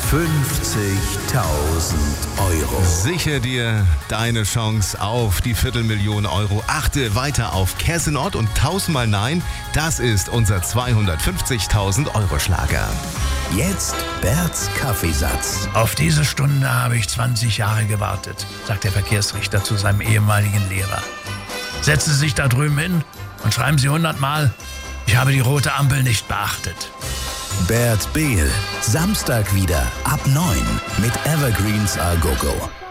Euro. Sichere dir deine Chance auf die 250.000 Euro. Achte weiter auf Kessenort und 1000-mal Nein. Das ist unser 250.000 Euro Schlager. Jetzt Berts Kaffeesatz. Auf diese Stunde habe ich 20 Jahre gewartet, sagt der Verkehrsrichter zu seinem ehemaligen Lehrer. Setzen Sie sich da drüben hin und schreiben Sie 100-mal, ich habe die rote Ampel nicht beachtet. Bert Behl, Samstag wieder ab 9 mit Evergreens A Go Go.